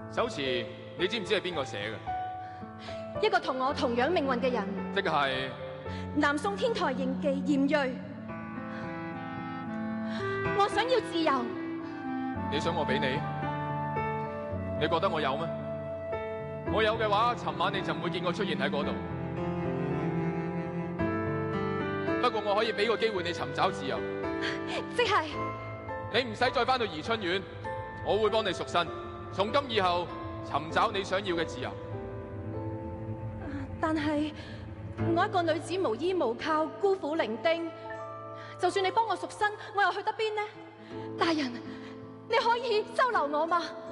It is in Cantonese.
手詞你知唔知係邊個寫嘅？ 一個同我同樣命運嘅人， 即係南宋天台認記嚴睿。我想要自由。 你想我俾你？你覺得我有咩？我有嘅話，尋晚你就唔會見我出現喺嗰度。不過我可以俾個機會你尋找自由， 即係你唔使再翻到宜春院，我會幫你贖身，從今以後尋找你想要嘅自由。 但係我一個女子無依無靠，孤苦伶仃，就算你幫我贖身，我又去得邊呢？大人，你可以收留我嗎？